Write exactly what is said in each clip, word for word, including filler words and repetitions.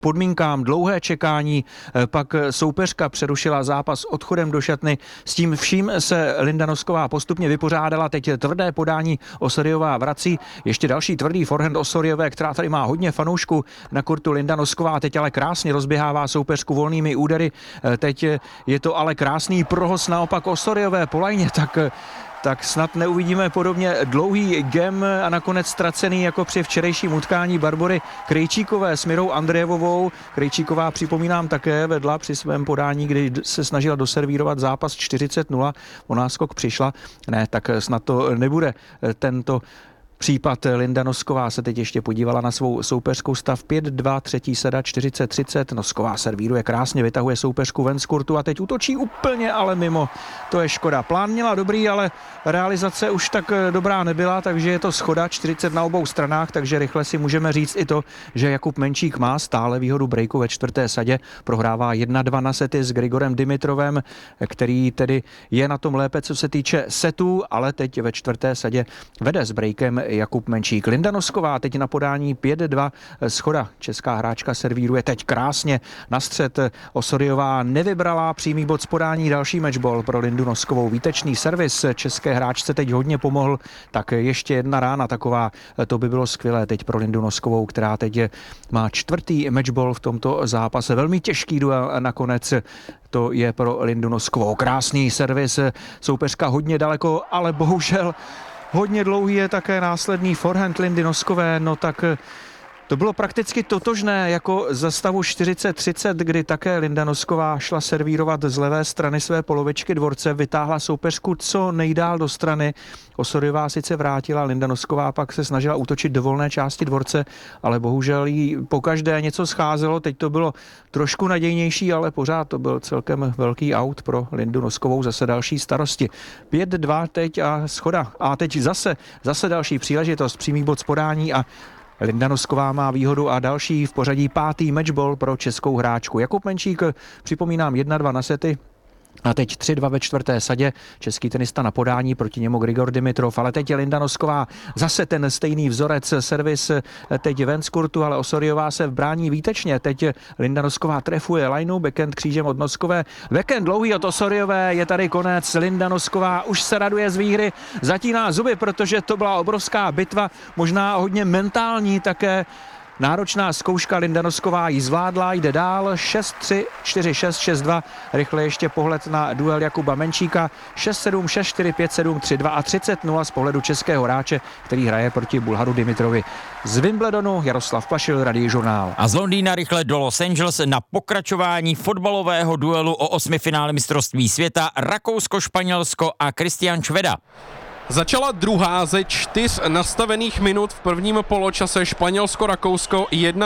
podmínkám, dlouhé čekání, pak soupeřka přerušila zápas odchodem do šatny. S tím vším se Linda Nosková postupně vypořádala. Teď tvrdé podání Osoriová vrací. Ještě další tvrdý forehand Osoriové, která tady má hodně fanoušků na kurtu. Linda Nosková teď ale krásně rozběhává soupeřku volnými údery. Teď je to ale krásný prohoz naopak Osoriové po lajně, tak tak snad neuvidíme podobně dlouhý gem a nakonec ztracený jako při včerejším utkání Barbory Krejčíkové s Mirou Andrejevovou. Krejčíková, připomínám, také vedla při svém podání, kdy se snažila doservírovat zápas čtyřicet nula. O náskok přišla. Ne, tak snad to nebude tento případ. Linda Nosková se teď ještě podívala na svou soupeřskou stav pět dva, třetí sada čtyřicet třicet. Nosková servíruje krásně, vytahuje soupeřku ven z kurtu a teď útočí úplně, ale mimo. To je škoda. Plán měla dobrý, ale realizace už tak dobrá nebyla, takže je to schoda čtyřicet na obou stranách, takže rychle si můžeme říct i to, že Jakub Menčík má stále výhodu breaku ve čtvrté sadě. Prohrává jedna dva na sety s Grigorem Dimitrovem, který tedy je na tom lépe, co se týče setů, ale teď ve čtvrté sadě vede s breakem Jakub Menčík. Linda Nosková teď na podání pět dva, schoda. Česká hráčka servíruje teď krásně na střed. Osoriová nevybrala přímý bod z podání, další matchball pro Lindu Noskovou. Výtečný servis české hráčce teď hodně pomohl, tak ještě jedna rána taková, to by bylo skvělé teď pro Lindu Noskovou, která teď má čtvrtý matchball v tomto zápase. Velmi těžký duel nakonec. To je pro Lindu Noskovou. Krásný servis, soupeřka hodně daleko, ale bohužel hodně dlouhý je také následný forehand Lindy Noskové, no tak to bylo prakticky totožné jako za stavu čtyřicet třicet, kdy také Linda Nosková šla servírovat z levé strany své polovičky dvorce, vytáhla soupeřku co nejdál do strany. Osoriová sice vrátila, Linda Nosková pak se snažila útočit do volné části dvorce, ale bohužel jí pokaždé něco scházelo. Teď to bylo trošku nadějnější, ale pořád to byl celkem velký aut pro Lindu Noskovou, zase další starosti. pět dva teď a schoda. A teď zase, zase další příležitost, přímý bod z podání a Linda Nosková má výhodu a další v pořadí pátý matchball pro českou hráčku. Jakub Menčík, připomínám, jedna dva na sety. A teď tři dva ve čtvrté sadě, český tenista na podání, proti němu Grigor Dimitrov, ale teď je Linda Nosková, zase ten stejný vzorec, servis teď ven z kurtu, ale Osoriová se brání výtečně, teď Linda Nosková trefuje lineu, backhand křížem od Noskové, backhand dlouhý od Osoriové, je tady konec, Linda Nosková už se raduje z výhry, zatíná zuby, protože to byla obrovská bitva, možná hodně mentální také. Náročná zkouška, Linda Nosková ji zvládla, jde dál, šest tři, čtyři šest, šest dva, rychle ještě pohled na duel Jakuba Menčíka, šest sedm, šest čtyři, pět sedm, tři dva a třicet nula z pohledu českého hráče, který hraje proti Bulharu Dimitrovi. Z Wimbledonu Jaroslav Plašil, Radiožurnál. A z Londýna rychle do Los Angeles na pokračování fotbalového duelu o osmifinále mistrovství světa Rakousko-Španělsko a Kristian Šveda. Začala druhá ze čtyř nastavených minut v prvním poločase Španělsko-Rakousko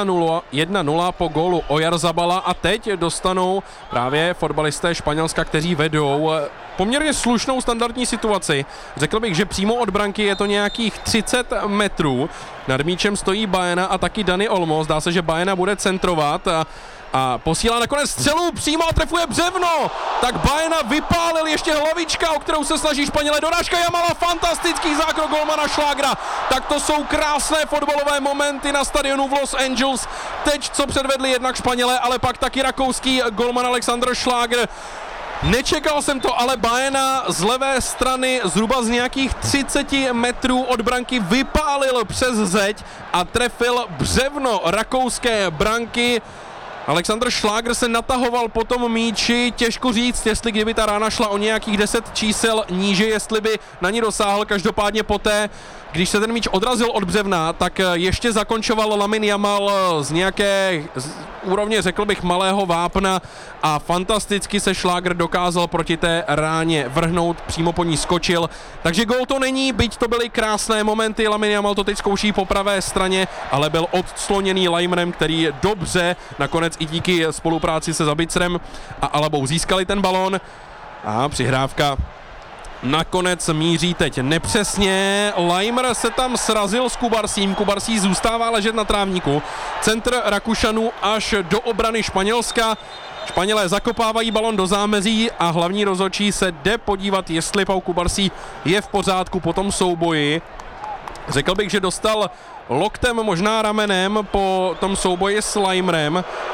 jedna nula po gólu Oyarzabala a teď dostanou právě fotbalisté Španělska, kteří vedou poměrně slušnou standardní situaci. Řekl bych, že přímo od branky je to nějakých třicet metrů. Nad míčem stojí Baena a taky Dani Olmo. Zdá se, že Baena bude centrovat a A posílá nakonec střelu přímo a trefuje břevno. Tak Baena vypálil ještě hlavička, o kterou se snaží Španělé. Dorážka Jamala, fantastický zákrok golmana Schlagera. Tak to jsou krásné fotbalové momenty na stadionu v Los Angeles. Teď co předvedli jednak Španělé, ale pak taky rakouský golman Alexander Schlager. Nečekal jsem to, ale Baena z levé strany zhruba z nějakých třicet metrů od branky vypálil přes zeď a trefil břevno rakouské branky. Alexander Schlager se natahoval po tom míči, těžko říct, jestli kdyby ta rána šla o nějakých deset čísel níže, jestli by na ní dosáhl. Každopádně poté, když se ten míč odrazil od břevna, tak ještě zakončoval Lamine Yamal z nějaké z úrovně, řekl bych, malého vápna a fantasticky se Schlager dokázal proti té ráně vrhnout, přímo po ní skočil. Takže gól to není, byť to byly krásné momenty, Lamine Yamal to teď zkouší po pravé straně, ale byl odcloněný Leimerem, který dobře nakonec i díky spolupráci se Zabicrem a Alabou získali ten balón a přihrávka nakonec míří teď nepřesně. Leimer se tam srazil s Kubarsím, Kubarsí zůstává ležet na trávníku. Centr Rakušanů až do obrany Španělska. Španělé zakopávají balon do zámezí a hlavní rozhodčí se jde podívat, jestli Pau Kubarsí je v pořádku po tom souboji. Řekl bych, že dostal loktem, možná ramenem po tom souboji s Leimerem.